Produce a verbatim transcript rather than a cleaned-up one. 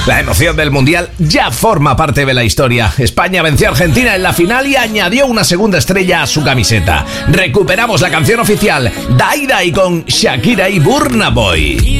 La emoción del Mundial ya forma parte de la historia. España venció a Argentina en la final y añadió una segunda estrella a su camiseta. Recuperamos la canción oficial, Dai Dai con Shakira y Burna Boy.